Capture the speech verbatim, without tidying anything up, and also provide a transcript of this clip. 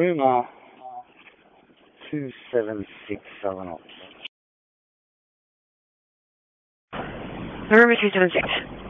Rumor two seven six Southern Ops. November two seven six.